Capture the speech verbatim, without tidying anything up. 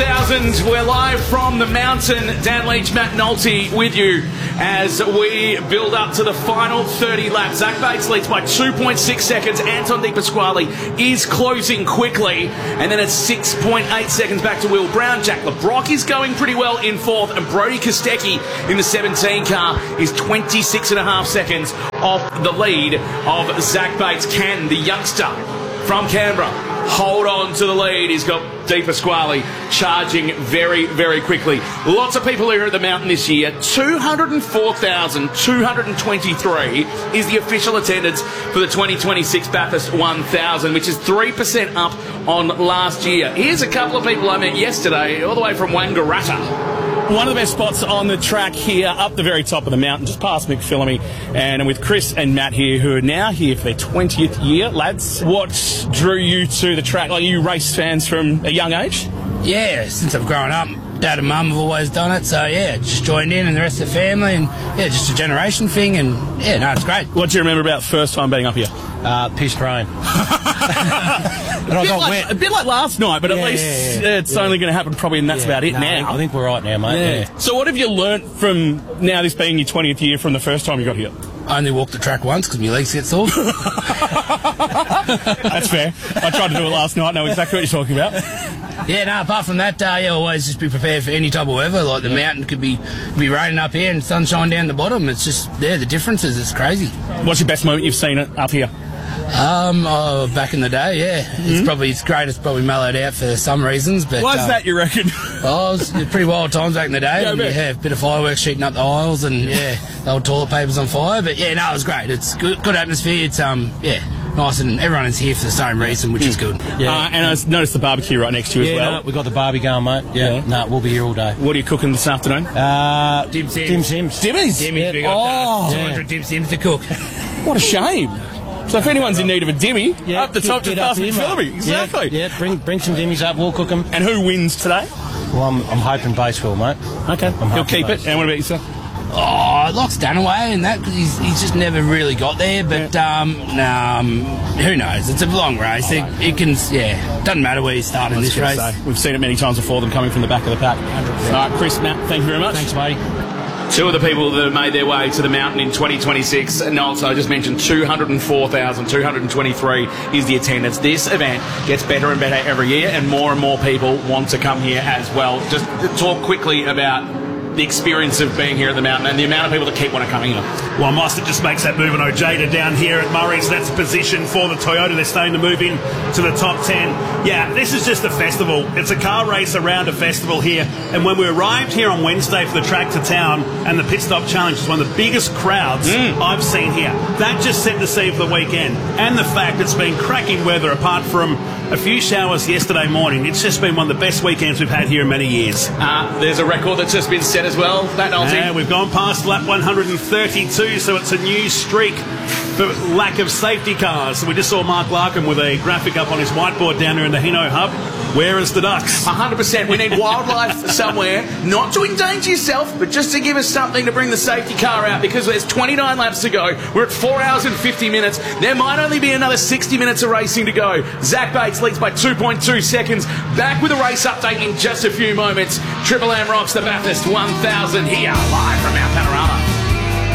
thousand. We're live from the mountain. Dan Leach, Matt Nolte with you as we build up to the final thirty laps. Zach Bates leads by two point six seconds. Anton De Pasquale is closing quickly. And then it's six point eight seconds back to Will Brown. Jack LeBrock is going pretty well in fourth. And Brody Kostecki in the seventeen car is twenty-six and a half seconds off the lead of Zach Bates. Can the youngster from Canberra hold on to the lead? He's got De Pasquale charging very, very quickly. Lots of people here at the mountain this year. two hundred four thousand two hundred twenty-three is the official attendance for the twenty twenty-six Bathurst one thousand, which is three percent up on last year. Here's a couple of people I met yesterday, all the way from Wangaratta. One of the best spots on the track here, up the very top of the mountain, just past McPhillamy, and with Chris and Matt here, who are now here for their twentieth year. Lads, what drew you to the track? Like, you race fans from a young age? Yeah, since I've grown up, Dad and Mum have always done it, so yeah, just joined in and the rest of the family, and yeah, just a generation thing, and yeah, no, it's great. What do you remember about first time being up here? Uh, pissed rain. And I got like, wet. A bit like last night, but at Yeah, least yeah, yeah. it's Yeah. only going to happen probably, and that's Yeah, about it no, now. I think we're right now, mate. Yeah. So what have you learnt from now this being your twentieth year from the first time you got here? I only walked the track once because my legs get sore. That's fair. I tried to do it last night, know exactly what you're talking about. Yeah, no, apart from that, uh, yeah, always just be prepared for any type of weather. Like, the mountain could be be raining up here and sunshine down the bottom. It's just, yeah, the differences, it's crazy. What's your best moment you've seen it up here? Um, oh, back in the day, yeah. It's Mm-hmm. probably, it's great, it's probably mellowed out for some reasons, but... Why's uh, that, you reckon? Oh, it was pretty wild times back in the day. Yeah, I and, bet. yeah, a bit of fireworks shooting up the aisles and, yeah, the old toilet papers on fire. But, yeah, no, it was great. It's good, good atmosphere. It's, um, yeah, nice, and everyone is here for the same reason, which is good. Yeah. Uh, and I noticed the barbecue right next to you Yeah, as well. no, we got the barbie going, mate. Yeah, Yeah. no, we'll be here all day. What are you cooking this afternoon? Uh, Dim Sims. Dim Sims. Dimmies? Dimmies, we got Oh. uh, two hundred dim sims to cook. What a shame. So if anyone's in need of a dimmy, Yeah, up the get- top get just up past here, McPhillamy. mate. Exactly. Yeah, yeah, bring bring some dimmies up, we'll cook them. And who wins today? Well, I'm, I'm hoping Bates will, mate. Okay. I'm He'll hoping keep Bates. it. And what about yourself? Oh, Locke's Dunaway and that, because he's, he's just never really got there. But um, nah, um, who knows? It's a long race. It, it can, yeah, doesn't matter where you start in this race. Say, we've seen it many times before, them coming from the back of the pack. All right, Chris, Matt, thank you very much. Thanks, matey. Two of the people that have made their way to the mountain in twenty twenty-six, and also I just mentioned two hundred four thousand two hundred twenty-three is the attendance. This event gets better and better every year, and more and more people want to come here as well. Just talk quickly about the experience of being here at the mountain and the amount of people that keep wanting to come here. Well, Meister just makes that move on Ojeda down here at Murray's. That's a position for the Toyota. They're starting to move in to the top ten. Yeah, this is just a festival. It's a car race around a festival here. And when we arrived here on Wednesday for the track to town and the pit stop challenge, it's one of the biggest crowds Mm. I've seen here. That just set the scene for the weekend. And the fact it's been cracking weather apart from a few showers yesterday morning. It's just been one of the best weekends we've had here in many years. Uh, there's a record that's just been set as well, that Nolte. Yeah, we've gone past lap one hundred thirty-two, so it's a new streak for lack of safety cars. We just saw Mark Larkin with a graphic up on his whiteboard down there in the Hino hub. Where is the ducks? one hundred percent. We need wildlife somewhere, not to endanger yourself, but just to give us something to bring the safety car out, because there's twenty-nine laps to go. We're at four hours and fifty minutes. There might only be another sixty minutes of racing to go. Zach Bates leads by two point two seconds. Back with a race update in just a few moments. Triple M rocks the Bathurst one thousand here, live from Mount Panorama.